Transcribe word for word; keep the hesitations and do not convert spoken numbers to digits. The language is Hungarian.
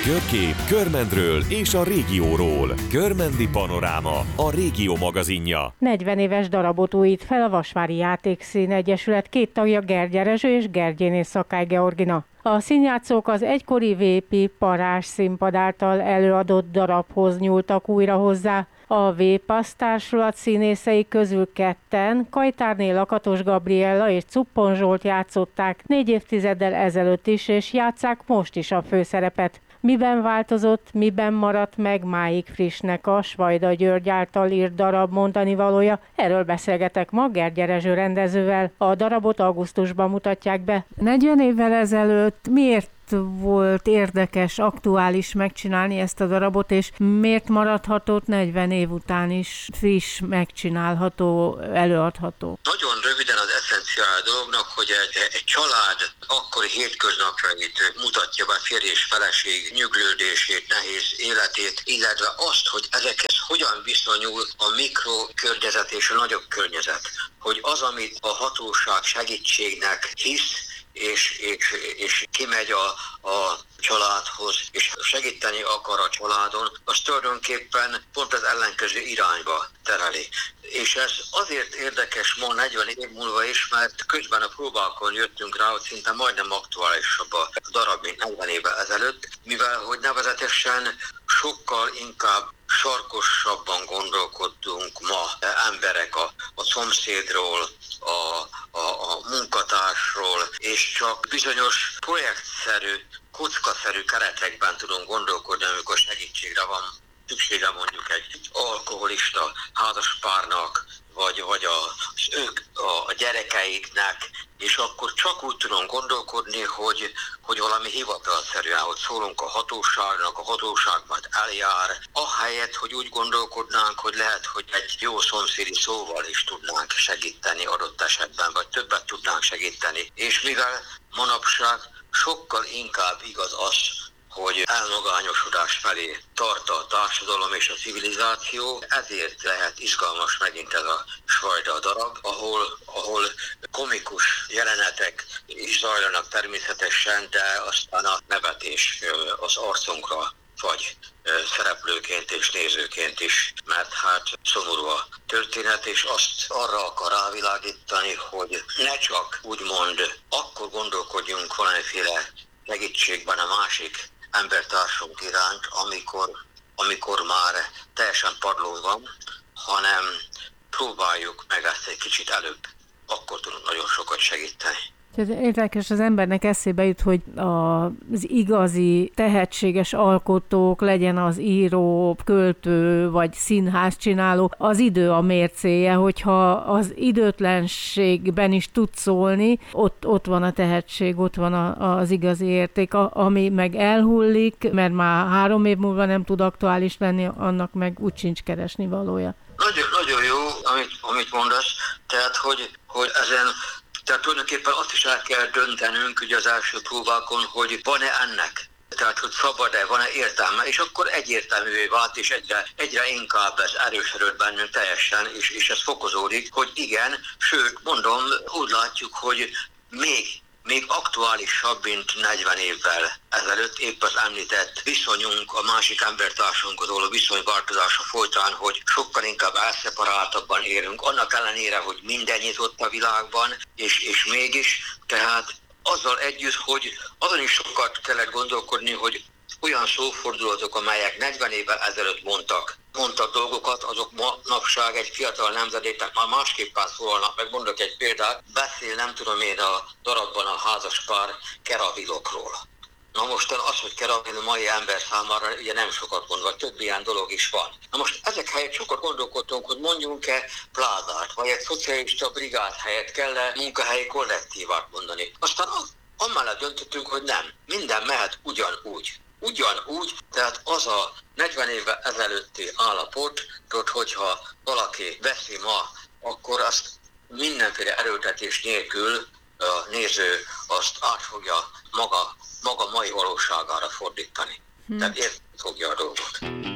Körkép Körmendről és a régióról. Körmendi Panoráma, a Régió magazinja. negyven éves darabot újít fel a Vasvári Játékszín Egyesület két tagja, Gergye Rezső és Gergyéné Szakály Georgina. A színjátszók az egykori Vépi Parázs színpad által előadott darabhoz nyúltak újra hozzá. A Vépasz társulat színészei közül ketten, Kajtárné Lakatos Gabriella és Cuppon Zsolt játszották négy évtizeddel ezelőtt is, és játsszák most is a főszerepet. Miben változott, miben maradt meg máig frissnek a Svajda György által írt darab mondani valója? Erről beszélgetek ma Gergye Rezső rendezővel. A darabot augusztusban mutatják be. negyven évvel ezelőtt miért volt érdekes, aktuális megcsinálni ezt a darabot, és miért maradhatott negyven év után is friss, megcsinálható, előadható? Nagyon röviden az eszenciája a dolognak, hogy egy, egy család akkori hétköznapjait mutatja be, férj és feleség nyüglődését, nehéz életét, illetve azt, hogy ezekhez hogyan viszonyul a mikrokörnyezet és a nagyobb környezet. Hogy az, amit a hatóság segítségnek hisz, És, és, és kimegy a, a családhoz, és segíteni akar a családon, az tulajdonképpen pont az ellenkező irányba tereli. És ez azért érdekes ma negyven év múlva is, mert közben a próbákon jöttünk rá, hogy szinte majdnem aktuálisabb a darab, mint negyven évvel ezelőtt, mivel hogy nevezetesen sokkal inkább sarkosabban gondolkodunk ma emberek a, a szomszédról, a, a, a munkatársról, és csak bizonyos projektszerű, kockaszerű keretekben tudunk gondolkodni, amikor segítségre van szüksége mondjuk egy alkoholista házaspárnak, vagy, vagy a, ők, a, a gyerekeiknek, és akkor csak úgy tudunk gondolkodni, hogy, hogy valami hivatalszerűen, hogy szólunk a hatóságnak, a hatóság majd eljár, ahelyett, hogy úgy gondolkodnánk, hogy lehet, hogy egy jó szomszédi szóval is tudnánk segíteni adott esetben, vagy többet tudnánk segíteni. És mivel manapság sokkal inkább igaz az, hogy elmagányosodás felé tart a társadalom és a civilizáció, ezért lehet izgalmas megint ez a Svajda darab, ahol, ahol komikus jelenetek is zajlanak természetesen, de aztán a nevetés az arcunkra vagy szereplőként és nézőként is, mert hát szomorú a történet, és azt arra akar rávilágítani, hogy ne csak úgymond akkor gondolkodjunk valamiféle segítségben a másik embertársunk iránt, amikor, amikor már teljesen padlón van, hanem próbáljuk meg ezt egy kicsit előbb, akkor tudunk nagyon sokat segíteni. Érdekes, az embernek eszébe jut, hogy az igazi tehetséges alkotók, legyen az író, költő vagy színházcsináló, az idő a mércéje, hogyha az időtlenségben is tud szólni, ott, ott van a tehetség, ott van a, az igazi érték, ami meg elhullik, mert már három év múlva nem tud aktuális lenni, annak meg úgy sincs keresni valója. Nagyon, nagyon jó, amit, amit mondasz, tehát hogy, hogy ezen Tehát tulajdonképpen azt is el kell döntenünk ugye az első próbákon, hogy van-e ennek. Tehát, hogy szabad-e, van-e értelme, és akkor egyértelművé vált, és egyre, egyre inkább ez erősödött bennünk teljesen, és, és ez fokozódik, hogy igen, sőt, mondom, úgy látjuk, hogy még még aktuálisabb, mint negyven évvel ezelőtt, épp az említett viszonyunk a másik embertársunkhoz való viszonyváltozása folytán, hogy sokkal inkább elszeparáltabban élünk, annak ellenére, hogy minden nyitott a világban, és, és mégis, tehát azzal együtt, hogy azon is sokat kellett gondolkodni, hogy olyan szófordulatok, amelyek negyven évvel ezelőtt mondtak, mondtak dolgokat, azok manapság egy fiatal nemzedéknek már másképpen szólalnak, meg mondok egy példát, beszél, nem tudom én, a darabban a házaspár keravilokról. Na most az, hogy keravil a mai ember számára ugye nem sokat mond, vagy több ilyen dolog is van. Na most ezek helyett sokat gondolkodtunk, hogy mondjunk-e plázát, vagy egy szocialista brigád helyett kell-e munkahelyi kollektívát mondani. Aztán az, amellett döntöttünk, hogy nem, minden mehet ugyanúgy. Ugyanúgy, tehát az a negyven évvel ezelőtti állapot, hogyha valaki veszi ma, akkor azt mindenféle erőltetés nélkül a néző azt át fogja maga, maga mai valóságára fordítani. Hmm. Tehát érteni fogja a dolgot.